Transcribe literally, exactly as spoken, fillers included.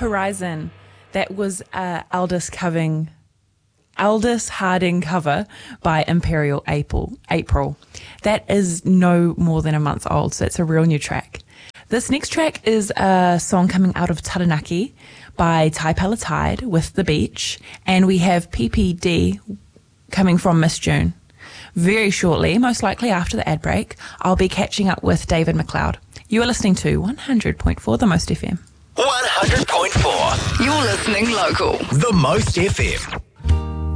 Horizon. That was uh, Aldous covering, Aldous Harding cover by Imperial April. April. That is no more than a month old, so it's a real new track. This next track is a song coming out of Taranaki by Tai Palatide with The Beach, and we have P P D coming from Miss June. Very shortly, most likely after the ad break, I'll be catching up with David McLeod. You are listening to one hundred point four The Most F M. one hundred point four. You're listening local. The Most F M.